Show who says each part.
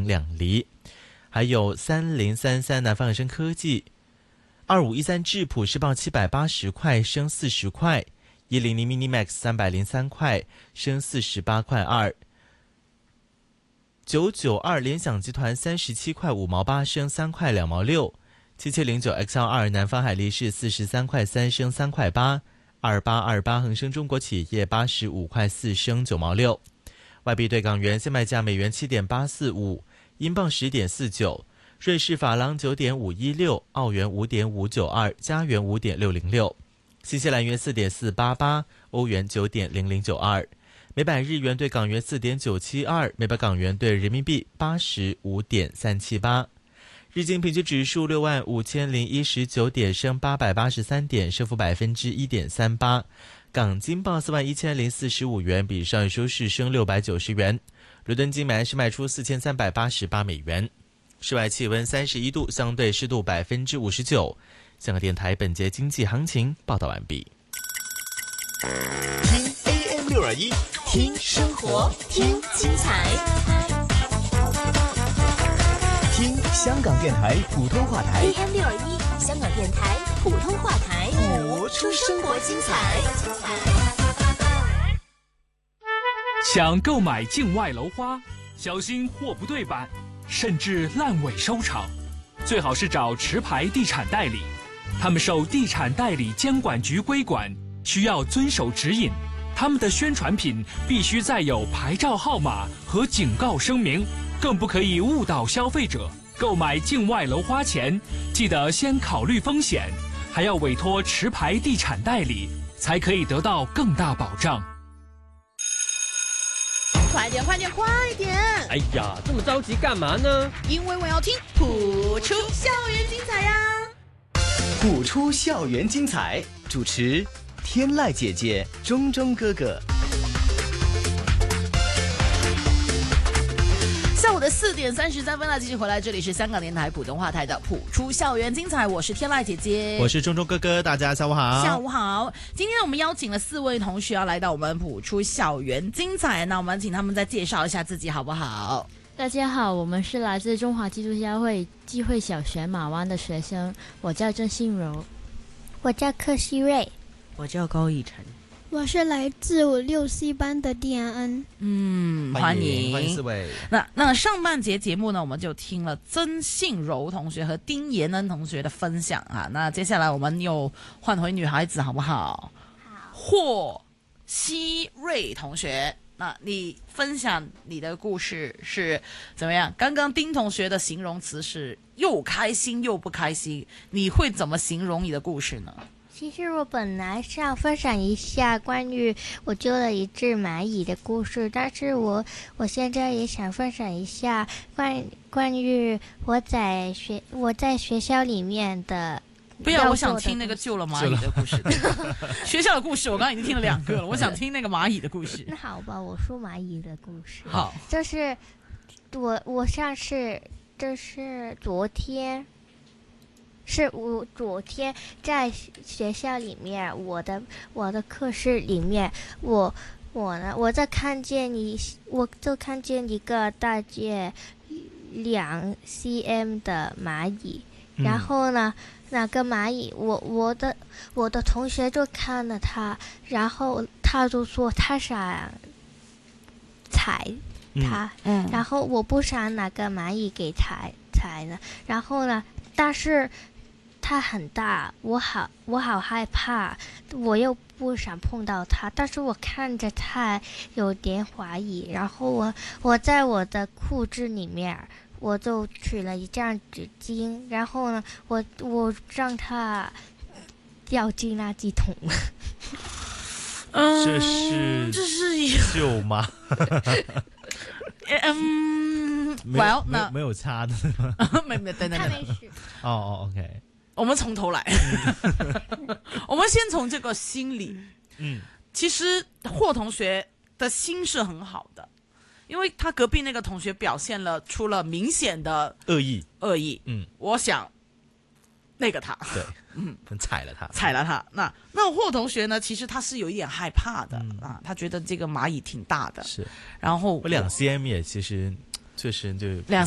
Speaker 1: 2厘。还有3033南方恒生科技，2513智普是报780块升40块，100 Minimax 303块升48块2。992联想集团37块5毛8升3块2毛6。7709 XL2 南方海力士43块3升3块8。2828恒生中国企业85块4升9毛6。外币对港元现卖价美元7.845，英镑10.49，瑞士法郎9.516，澳元5.592，加元5.606，新西兰元4.488，欧元9.0092，每百日元对港元4.972，每百港元对人民币85.378。日经平均指数65019点，升883点，升幅1.38%。港金报41045元，比上日收市升690元。伦敦金买是卖出4388美元。室外气温31度，相对湿度59%。香港电台本节经济行情报道完毕。
Speaker 2: 听 AM621，听生活，听精彩。听香港电台普通话台
Speaker 3: AM621，香港电台普通话台，
Speaker 2: 播出生活精彩。
Speaker 4: 想购买境外楼花，小心货不对版，甚至烂尾收场，最好是找持牌地产代理，他们受地产代理监管局规管，需要遵守指引。他们的宣传品必须载有牌照号码和警告声明，更不可以误导消费者。购买境外楼花前，记得先考虑风险，还要委托持牌地产代理，才可以得到更大保障。
Speaker 5: 快点，快点，快点！
Speaker 6: 哎呀，这么着急干嘛呢？
Speaker 5: 因为我要听普出校园精彩呀！
Speaker 2: 普出校园精彩，主持天籁姐姐、钟钟哥哥。
Speaker 5: 下午的4点33分了，继续回来，这里是香港电台普通话台的普出校园精彩，我是天籁姐姐，
Speaker 1: 我是钟钟哥哥，大家下午好。
Speaker 5: 下午好。今天我们邀请了4位同学要来到我们普出校园精彩，那我们请他们再介绍一下自己好不好？
Speaker 7: 大家好，我们是来自中华基督教会基会小学马湾的学生，我叫郑信柔，
Speaker 8: 我叫柯希瑞，
Speaker 9: 我叫高以晨，
Speaker 10: 我是来自6C 班的蒂安恩。
Speaker 5: 欢迎
Speaker 1: 4位。
Speaker 5: 那上半节节目呢，我们就听了曾信柔同学和丁延恩同学的分享啊。那接下来我们又换回女孩子好不好？
Speaker 8: 好。
Speaker 5: 霍希瑞同学，那你分享你的故事是怎么样？刚刚丁同学的形容词是又开心又不开心，你会怎么形容你的故事呢？
Speaker 8: 其实我本来是要分享一下关于我救了一只蚂蚁的故事，但是我现在也想分享一下关于我在学校里面的。
Speaker 5: 不要，我想听那个救了蚂蚁的故事。学校的故事我刚刚已经听了2个了，我想听那个蚂蚁的故事。
Speaker 8: 那好吧，我说蚂蚁的故事。
Speaker 5: 好，
Speaker 8: 就是我上次就是昨天在学校里面，我的课室里面，我就看见一个大概2 cm 的蚂蚁，然后呢，那个蚂蚁，我的同学就看了它，然后他就说他想踩它，然后我不想那个蚂蚁给踩了，然后呢，但是它很大，我好害怕，我又不想碰到它，但是我看着它有点怀疑，然后我在我的裤子里面，我就取了一张纸巾，然后呢，我让它掉进垃圾桶了。
Speaker 1: 这是救吗？
Speaker 5: 没
Speaker 1: 有擦的吗？
Speaker 5: 没，等，
Speaker 8: 他没事。
Speaker 1: 哦 ，OK。
Speaker 5: 我们从头来，我们先从这个心理。其实霍同学的心是很好的，因为他隔壁那个同学表现出了明显的恶意。我想那个他，
Speaker 1: 对，踩了他。
Speaker 5: 那霍同学呢？其实他是有一点害怕的他觉得这个蚂蚁挺大的，
Speaker 1: 是。
Speaker 5: 然后
Speaker 1: 2 cm 也其实确实就2